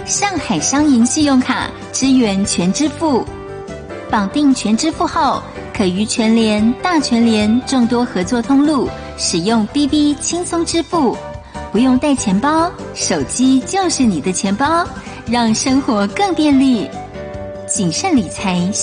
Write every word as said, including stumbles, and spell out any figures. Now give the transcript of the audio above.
上海商银信用卡支援全支付，绑定全支付后，可于全联、大全联众多合作通路使用 B B 轻松支付，不用带钱包，手机就是你的钱包，让生活更便利。谨慎理财，